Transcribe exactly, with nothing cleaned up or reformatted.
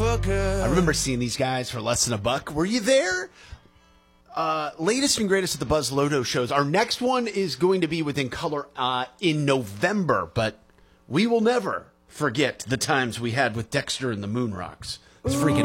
for good. I remember seeing these guys for less than a buck. Were you there? Uh, latest and greatest at the Buzz Lodo shows. Our next one is going to be within color uh, in November, but we will never forget the times we had with Dexter and the Moon Rocks. It's freaking